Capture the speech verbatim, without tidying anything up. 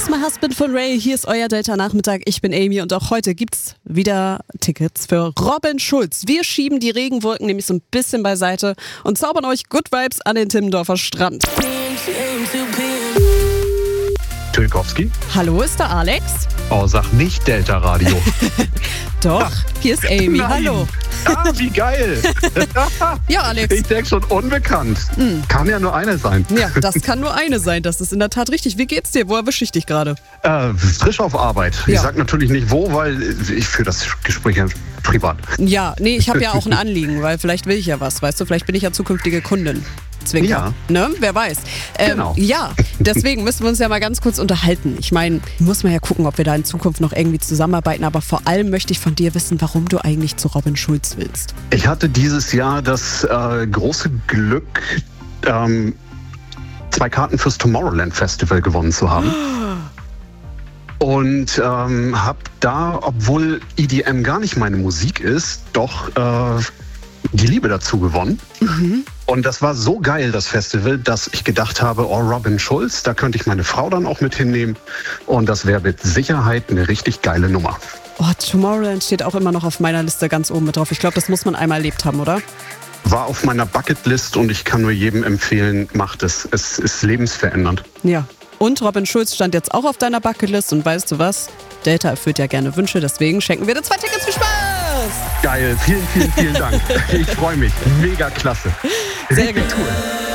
Kiss My Husband von Ray. Hier ist euer Delta-Nachmittag. Ich bin Amy und auch heute gibt's wieder Tickets für Robin Schulz. Wir schieben die Regenwolken nämlich so ein bisschen beiseite und zaubern euch Good Vibes an den Timmendorfer Strand. Tülkowski. Hallo, ist da Alex? Oh, sag nicht Delta Radio. Doch, hier ist Amy. Nein. Hallo. Ah, wie geil. Ja, Alex. Ich denke schon unbekannt. Mm. Kann ja nur eine sein. Ja, das kann nur eine sein. Das ist in der Tat richtig. Wie geht's dir? Wo erwische ich dich gerade? Äh, frisch auf Arbeit. Ja. Ich sag natürlich nicht wo, weil ich führe das Gespräch ja privat. Ja, nee, ich habe ja auch ein Anliegen, weil vielleicht will ich ja was, weißt du? Vielleicht bin ich ja zukünftige Kundin. Zwinker. Ja. Ne? Wer weiß. Ähm, Genau. Ja, deswegen müssen wir uns ja mal ganz kurz unterhalten. Ich meine, muss man ja gucken, ob wir da in Zukunft noch irgendwie zusammenarbeiten, aber vor allem möchte ich von dir wissen, warum du eigentlich zu Robin Schulz willst. Ich hatte dieses Jahr das äh, große Glück, ähm, zwei Karten fürs Tomorrowland Festival gewonnen zu haben. Und ähm, habe da, obwohl E D M gar nicht meine Musik ist, doch äh, die Liebe dazu gewonnen. Mhm. Und das war so geil, das Festival, dass ich gedacht habe, oh, Robin Schulz, da könnte ich meine Frau dann auch mit hinnehmen. Und das wäre mit Sicherheit eine richtig geile Nummer. Oh, Tomorrowland steht auch immer noch auf meiner Liste ganz oben mit drauf. Ich glaube, das muss man einmal erlebt haben, oder? War auf meiner Bucketlist und ich kann nur jedem empfehlen, macht es. Es ist lebensverändernd. Ja. Und Robin Schulz stand jetzt auch auf deiner Bucketlist und weißt du was? Delta erfüllt ja gerne Wünsche, deswegen schenken wir dir zwei Tickets. Viel Spaß! Geil, vielen, vielen, vielen Dank. Ich freue mich. Mega klasse. Sehr gut. Richtig cool.